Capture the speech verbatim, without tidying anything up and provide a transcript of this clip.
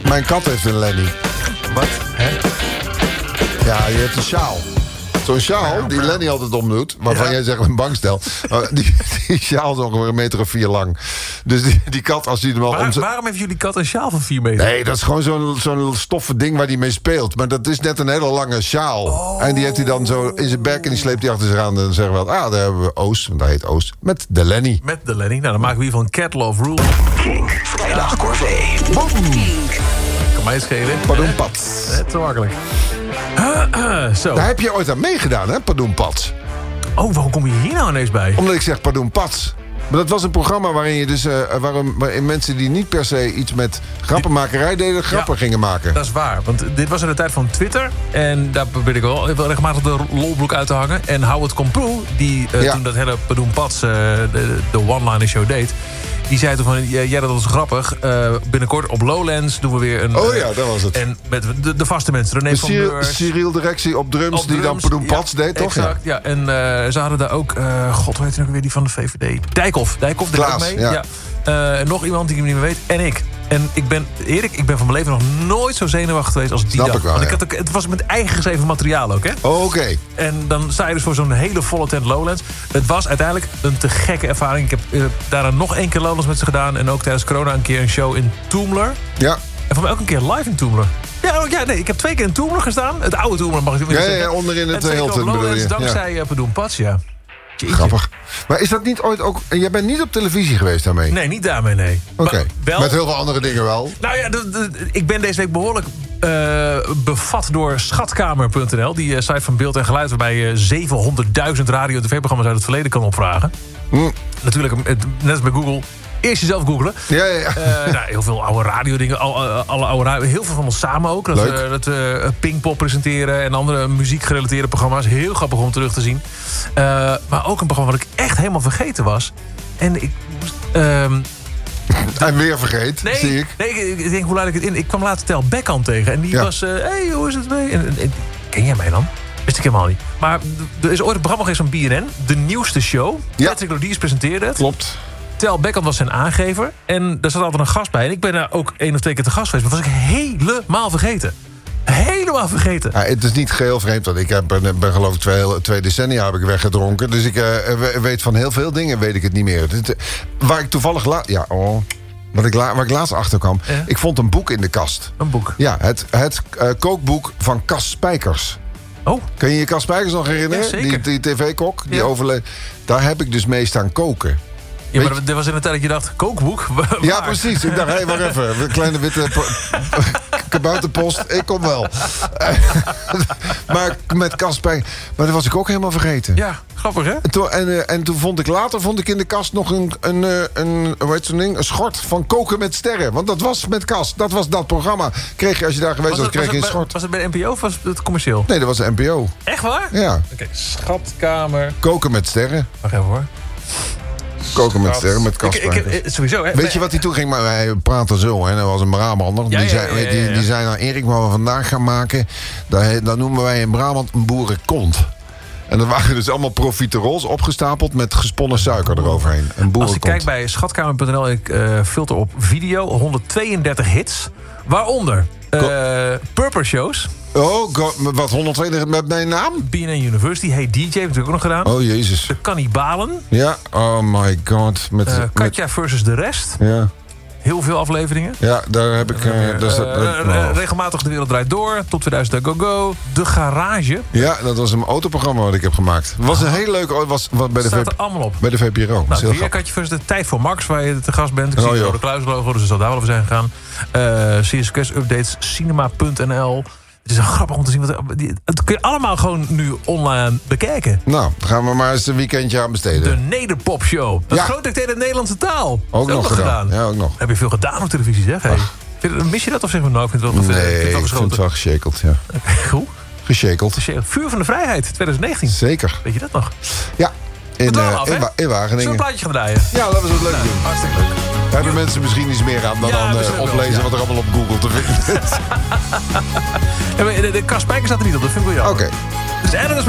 Mijn kat heeft een Lenny. Wat? Hè? Ja, je hebt een sjaal. Zo'n sjaal die Lenny altijd omdoet, waarvan ja. jij zegt een bankstel. Die, die sjaal is ongeveer een meter of vier lang. Dus die, die kat, als die hem al Waar, om... Waarom heeft jullie kat een sjaal van vier meter? Nee, dat is gewoon zo'n, zo'n stoffen ding waar hij mee speelt. Maar dat is net een hele lange sjaal. Oh. En die heeft hij dan zo in zijn bek en die sleept hij achter zich aan. En dan zeggen we, ah, daar hebben we Oos, want dat heet Oos, met de Lenny. Met de Lenny. Nou, dan maken we hier van Cat Love Rule. Kink, vrijdag corvée. Boom! Kan mij schelen. Pardon, Pat. Net zo makkelijk. Uh, uh, zo. Daar heb je ooit aan meegedaan, hè, Pardon, Pat. Oh, waarom kom je hier nou ineens bij? Omdat ik zeg Pardon, Pat. Maar dat was een programma waarin je dus uh, waarin, waarin mensen die niet per se iets met grappenmakerij deden, grappen ja, gingen maken. Dat is waar, want dit was in de tijd van Twitter. En daar probeerde ik wel, wel regelmatig de lolbroek uit te hangen. En Howard Komproe, die uh, ja. toen dat hele Pardon Pats, uh, de, de one-liner show deed, die zei toen van, ja, dat was grappig. Uh, binnenkort op Lowlands doen we weer een... Oh ja, dat was het. En met de, de vaste mensen. René van Meurs. Cyril Directie op drums, op die drums, dan Pardon Pats ja, deed, toch? Exact, ja. ja. En uh, ze hadden daar ook... Uh, God, hoe heet hij ook weer, die van de V V D? Dijkhoff. Dijkhoff deed ook mee. Ja. Ja. Uh, en nog iemand die ik niet meer weet. En ik. En ik ben, Erik, ik ben van mijn leven nog nooit zo zenuwachtig geweest als die Snap dag. Ik wel, Want ja. ik had ook, het was met eigen geschreven materiaal ook, hè? Oh, oké. Okay. En dan sta je dus voor zo'n hele volle tent Lowlands. Het was uiteindelijk een te gekke ervaring. Ik heb uh, daarna nog één keer Lowlands met ze gedaan. En ook tijdens corona een keer een show in Toomler. Ja. En voor mij ook een keer live in Toomler. Ja, ja, nee, ik heb twee keer in Toomler gestaan. Het oude Toomler mag ik niet ja, zeggen. Ja, onderin het Hilton bedoel je. Dankzij ja. Pardon Pats, ja. Jeetje. Grappig. Maar is dat niet ooit ook... Jij bent niet op televisie geweest daarmee? Nee, niet daarmee, nee. Oké, okay. Met heel veel andere dingen wel. Nou ja, de, de, ik ben deze week behoorlijk uh, bevat door schatkamer punt n l. Die uh, site van Beeld en Geluid... waarbij je zevenhonderdduizend radio- en tv-programma's uit het verleden kan opvragen. Mm. Natuurlijk, net als bij Google... Eerst jezelf googlen. Ja, ja, ja. Uh, nou, heel veel oude radiodingen. Al, uh, alle oude radio, heel veel van ons samen ook. Dat Leuk. we, dat we uh, Pinkpop presenteren en andere muziekgerelateerde programma's. Heel grappig om terug te zien. Uh, maar ook een programma wat ik echt helemaal vergeten was. En ik... Uh, en weer vergeet, nee, zie ik. Nee, ik, ik denk, hoe laat ik het in? Ik kwam later Tel Beckham tegen. En die ja. was... Hé, uh, hey, hoe is het mee? En, en, en, ken jij mij dan? Wist ik helemaal niet. Maar er is ooit een programma geweest van B N N. De nieuwste show. Ja. Patrick Lodiers presenteerde het. Klopt. Tel Beckham was zijn aangever. En daar zat altijd een gast bij. En ik ben daar ook één of twee keer te gast geweest. Maar was ik helemaal vergeten. Helemaal vergeten. Ja, het is niet geheel vreemd. Want ik heb, ben, ben geloof ik twee, twee decennia heb ik weggedronken. Dus ik uh, weet van heel veel dingen weet ik het niet meer. Het, waar ik toevallig... La- ja, oh... Wat ik la- waar ik laatst achter kwam. Ja? Ik vond een boek in de kast. Een boek? Ja, het, het uh, kookboek van Cas Spijkers. Oh. Kun je je Cas Spijkers nog herinneren? Ja, zeker. Die, die tv-kok, die ja. overleed. Daar heb ik dus mee staan koken. Ja, maar er was in de tijd dat je dacht, kookboek? Waar? Ja, precies. Ik dacht, hé, hey, wacht even. Een kleine witte kabouterpost. Ik kom wel. Maar met Cas bij... Maar dat was ik ook helemaal vergeten. Ja, grappig, hè? En toen, en, uh, en toen vond ik later vond ik in de kast nog een, een, een, een, hoe heet zo'n ding? Een schort van Koken met Sterren. Want dat was met Cas. Dat was dat programma. Kreeg je, als je daar geweest was, was kreeg je een schort. Was het bij de N P O of was het commercieel? Nee, dat was de N P O. Echt waar? Ja. Oké, okay, schatkamer. Koken met Sterren. Wacht even hoor. Koken met sterren, met Kasper. Sowieso, hè? Weet je wat hij toen ging? Maar wij praten zo, hè? Dat was een Brabander. Ja, die, ja, zei, ja, ja, ja. die, die zei nou, Erik, wat we vandaag gaan maken... dat, dat noemen wij in Brabant een boerenkont. En dat waren dus allemaal profiterols opgestapeld... met gesponnen suiker eroverheen. Een boerenkont. Als ik kijk bij schatkamer punt n l, ik uh, filter op video... honderdtweeëndertig hits, waaronder uh, Purper shows... Oh, God, wat honderdtweeëndertig met mijn naam? B N N University, Hey D J, heb ik natuurlijk ook nog gedaan. Oh, jezus. De Kannibalen. Ja, oh my god. Met, uh, Katja met... versus de rest. Ja. Heel veel afleveringen. Ja, daar heb ik... Uh, uh, uh, uh, uh, regelmatig De Wereld Draait Door. Tot tweeduizend Go Go. De Garage. Ja, dat was een autoprogramma wat ik heb gemaakt. Het was een heel leuk... Was, was bij de staat v- er allemaal op. Bij de V P R O. Nou, weer Katje versus de Tijd voor Max, waar je te gast bent. Ik oh, zie het de Rode Kluis logo, dus het zal daar wel over zijn gegaan. Uh, C S Quest updates, cinema punt n l. Het is grappig om te zien. Wat, het kun je allemaal gewoon nu online bekijken. Nou, gaan we maar eens een weekendje aan besteden. De Nederpop Show. Dat ja. groot dictaat in de Nederlandse taal. Ook nog gedaan. gedaan. Ja, ook nog. Heb je veel gedaan op televisie, zeg? Hey. Vind, mis je dat of zeg maar nou? Ik vind het wel, nee, vind het wel ik vind het wel geshakeld, ja. Hoe? Geshakeld. Vuur van de Vrijheid, twintig negentien. Zeker. Weet je dat nog? Ja. In, uh, af, in, Wa- in Wageningen. Zullen we een plaatje gaan draaien? Ja, laten we eens wat leuk nou, doen. Hartstikke leuk. Daar hebben mensen misschien iets meer aan dan, ja, dan uh, oplezen ja. wat er allemaal op Google te vinden is. ja, de de Cas Spijker staat er niet op, dat vind ik wel jammer. Oké. Okay. Dus ergens